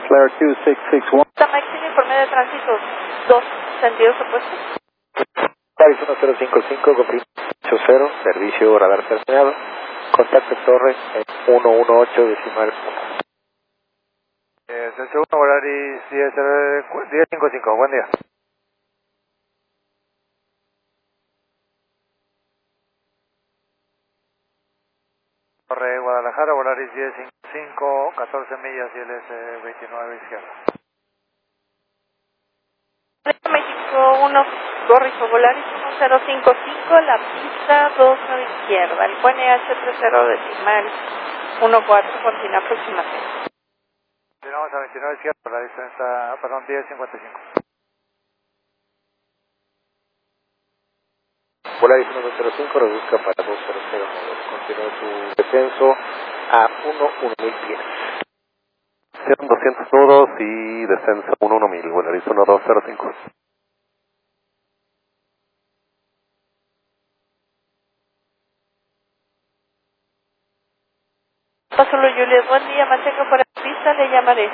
Flare 2661. Máximo informe de tránsito, 2 sentidos opuestos. Paris 1055, confirmo 80, servicio radar terminado. Contacto torre en 118.1. C1, Volaris 1055, buen día. Torre Guadalajara, Volaris 1055, 14 millas y LS 29 izquierda. México 1, Corrijo, Volaris 1055, la pista 29 izquierda, el QNH 30 decimal 14, continúa aproximación. Continuamos a 29 izquierda, Volaris 30, perdón, 1055. Volaris 1205, reduzca para 200 nudos. Continúe su descenso a 1000 pies. Sean 200 nudos y descenso 1000, Volaris 1205. Solo Juliet, buen día, mantenga por la pista, le llamaré.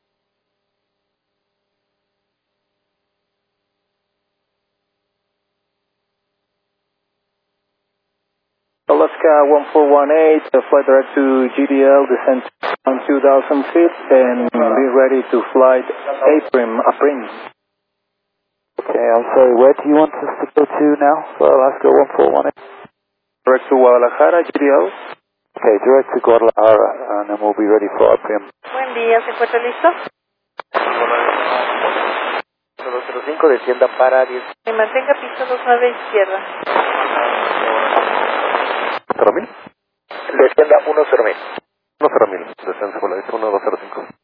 Alaska 1418, fly direct to GDL, descent on 2,000 feet, and be ready to flight Aprim. Okay, I'm sorry, where do you want us to go to now for Alaska 1418? Direct to Guadalajara, GDL. Okay, direct to Guadalajara, and then we'll be ready for Aprim. Buen día, ¿se encuentra listo? 1205, descienda para 10. Y mantenga pista 29 izquierda. 0.000. Descienda 10.000. 10.000, descenso Volaris 1205.